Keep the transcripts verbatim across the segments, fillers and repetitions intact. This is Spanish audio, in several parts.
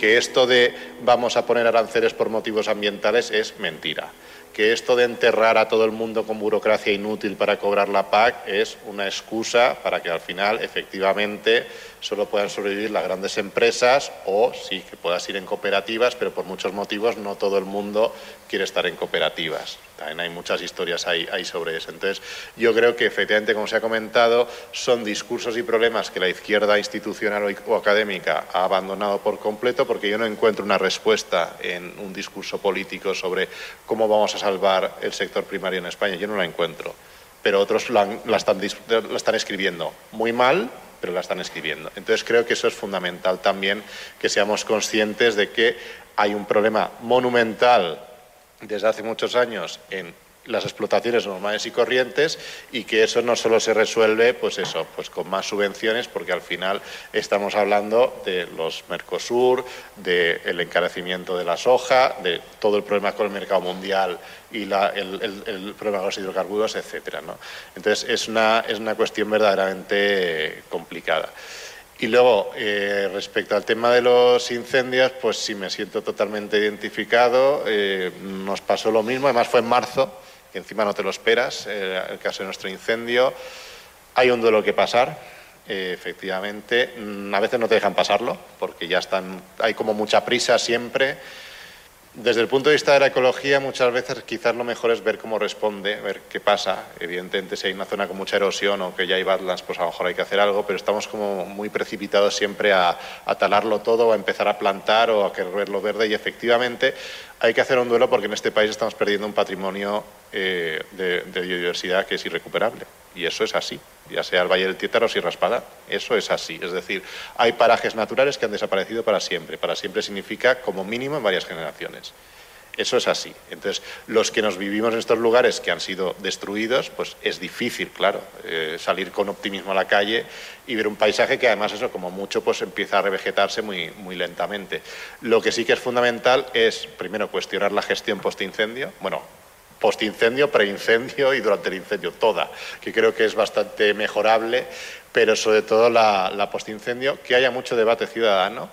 que esto de vamos a poner aranceles por motivos ambientales es mentira. Que esto de enterrar a todo el mundo con burocracia inútil para cobrar la P A C es una excusa para que al final efectivamente solo puedan sobrevivir las grandes empresas o sí que puedas ir en cooperativas, pero por muchos motivos no todo el mundo quiere estar en cooperativas. También hay muchas historias ahí, ahí sobre eso. Entonces, yo creo que efectivamente, como se ha comentado, son discursos y problemas que la izquierda institucional o académica ha abandonado por completo, porque yo no encuentro una respuesta en un discurso político sobre cómo vamos a salvar el sector primario en España. Yo no la encuentro, pero otros la, la, están, la están escribiendo muy mal, pero la están escribiendo. Entonces creo que eso es fundamental también, que seamos conscientes de que hay un problema monumental desde hace muchos años en las explotaciones normales y corrientes y que eso no solo se resuelve pues eso, pues con más subvenciones, porque al final estamos hablando de los Mercosur, del encarecimiento de la soja, de todo el problema con el mercado mundial y la, el, el, el problema con los hidrocarburos, etcétera, ¿no? Entonces es una, es una cuestión verdaderamente complicada. Y luego, eh, respecto al tema de los incendios, pues sí me siento totalmente identificado. Eh, nos pasó lo mismo, además fue en marzo, que encima no te lo esperas, eh, el caso de nuestro incendio. Hay un duelo que pasar, eh, efectivamente. A veces no te dejan pasarlo, porque ya están, hay como mucha prisa siempre. Desde el punto de vista de la ecología, muchas veces quizás lo mejor es ver cómo responde, ver qué pasa. Evidentemente, si hay una zona con mucha erosión o que ya hay badlands, pues a lo mejor hay que hacer algo, pero estamos como muy precipitados siempre a, a talarlo todo, o a empezar a plantar o a querer verlo verde, y efectivamente hay que hacer un duelo porque en este país estamos perdiendo un patrimonio eh, de, de biodiversidad que es irrecuperable. Y eso es así, ya sea el Valle del Tiétaro o Sierra Espada, eso es así. Es decir, hay parajes naturales que han desaparecido para siempre. Para siempre significa como mínimo en varias generaciones. Eso es así. Entonces, los que nos vivimos en estos lugares que han sido destruidos, pues es difícil, claro, eh, salir con optimismo a la calle y ver un paisaje que además eso, como mucho, pues empieza a revegetarse muy, muy lentamente. Lo que sí que es fundamental es, primero, cuestionar la gestión postincendio. Bueno, postincendio, preincendio y durante el incendio, toda, que creo que es bastante mejorable, pero sobre todo la, la postincendio, que haya mucho debate ciudadano,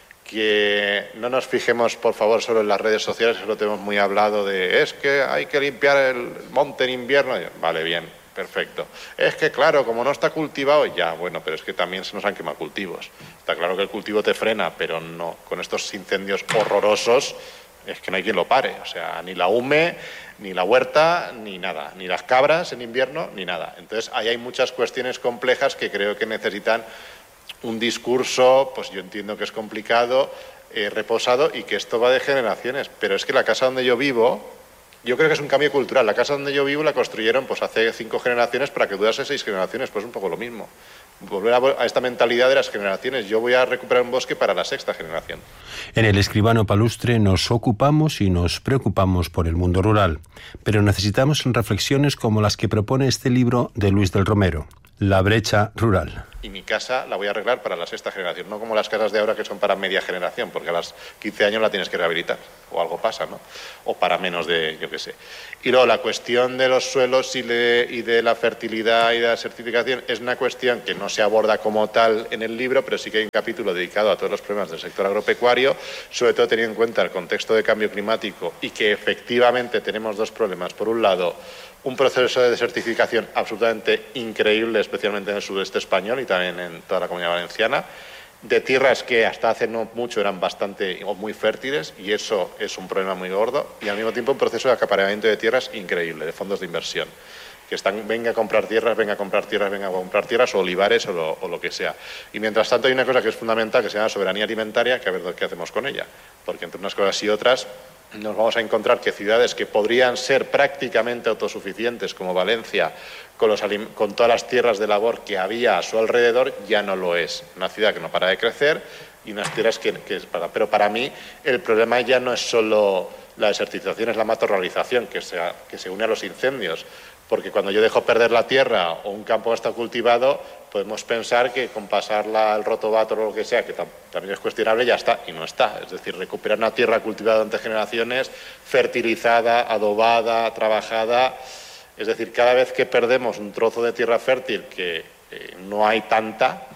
que no nos fijemos, por favor, solo en las redes sociales, que lo tenemos muy hablado de es que hay que limpiar el monte en invierno. Vale, bien, perfecto. Es que, claro, como no está cultivado, ya, bueno, pero es que también se nos han quemado cultivos. Está claro que el cultivo te frena, pero no, con estos incendios horrorosos, es que no hay quien lo pare, o sea, ni la hume, ni la huerta, ni nada, ni las cabras en invierno, ni nada. Entonces, ahí hay muchas cuestiones complejas que creo que necesitan un discurso, pues yo entiendo que es complicado, eh, reposado, y que esto va de generaciones. Pero es que la casa donde yo vivo, yo creo que es un cambio cultural. La casa donde yo vivo la construyeron pues hace cinco generaciones para que durase seis generaciones, pues un poco lo mismo. Volver a, a esta mentalidad de las generaciones. Yo voy a recuperar un bosque para la sexta generación. En El Escribano Palustre nos ocupamos y nos preocupamos por el mundo rural, pero necesitamos reflexiones como las que propone este libro de Luis del Romero, La brecha rural. Y mi casa la voy a arreglar para la sexta generación, no como las casas de ahora que son para media generación, porque a los quince años la tienes que rehabilitar, o algo pasa, ¿no? O para menos de, yo qué sé. Y luego la cuestión de los suelos y de, y de la fertilidad y de la certificación es una cuestión que no se aborda como tal en el libro, pero sí que hay un capítulo dedicado a todos los problemas del sector agropecuario, sobre todo teniendo en cuenta el contexto de cambio climático y que efectivamente tenemos dos problemas. Por un lado, un proceso de desertificación absolutamente increíble, especialmente en el sudeste español y también en toda la Comunidad Valenciana, de tierras que hasta hace no mucho eran bastante o muy fértiles, y eso es un problema muy gordo, y al mismo tiempo un proceso de acaparamiento de tierras increíble, de fondos de inversión, que están, venga a comprar tierras, venga a comprar tierras, venga a comprar tierras, o olivares o lo, o lo que sea. Y mientras tanto hay una cosa que es fundamental, que se llama soberanía alimentaria, que a ver qué hacemos con ella, porque entre unas cosas y otras nos vamos a encontrar que ciudades que podrían ser prácticamente autosuficientes, como Valencia, con, los, con todas las tierras de labor que había a su alrededor, ya no lo es. Una ciudad que no para de crecer y unas tierras que, que es para... Pero para mí el problema ya no es solo la desertización, es la matorralización que se, que se une a los incendios. Porque cuando yo dejo perder la tierra o un campo está cultivado, podemos pensar que con pasarla al rotovator o lo que sea, que tam también es cuestionable, ya está, y no está. Es decir, recuperar una tierra cultivada durante generaciones, fertilizada, adobada, trabajada. Es decir, cada vez que perdemos un trozo de tierra fértil, que eh, no hay tanta,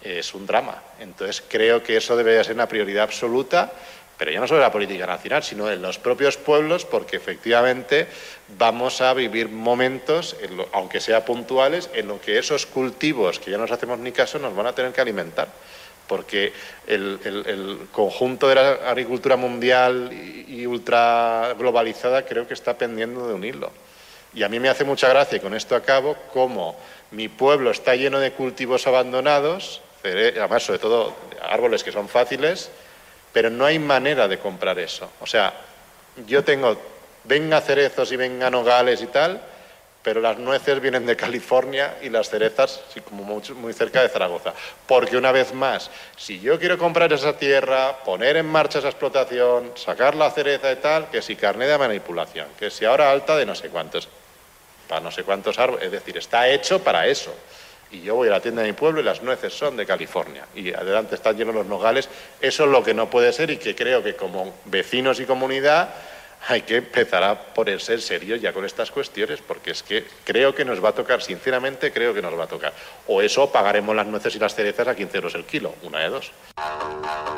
es un drama. Entonces creo que eso debería ser una prioridad absoluta, pero ya no solo en la política nacional, sino en los propios pueblos, porque efectivamente vamos a vivir momentos, en lo, aunque sea puntuales, en los que esos cultivos, que ya no nos hacemos ni caso, nos van a tener que alimentar. Porque el, el, el conjunto de la agricultura mundial y, y ultra globalizada creo que está pendiendo de un hilo. Y a mí me hace mucha gracia, y con esto acabo, cómo mi pueblo está lleno de cultivos abandonados, además sobre todo árboles que son fáciles, pero no hay manera de comprar eso. O sea, yo tengo, venga cerezos y venga nogales y tal, pero las nueces vienen de California y las cerezas, sí, como muy, muy cerca de Zaragoza. Porque una vez más, si yo quiero comprar esa tierra, poner en marcha esa explotación, sacar la cereza y tal, que si carné de manipulación, que si ahora alta de no sé cuántos, para no sé cuántos árboles, es decir, está hecho para eso. Y yo voy a la tienda de mi pueblo y las nueces son de California. Y adelante están llenos los nogales. Eso es lo que no puede ser y que creo que como vecinos y comunidad hay que empezar a ponerse en serio ya con estas cuestiones, porque es que creo que nos va a tocar, sinceramente creo que nos va a tocar. O eso, pagaremos las nueces y las cerezas a quince euros el kilo, una de dos.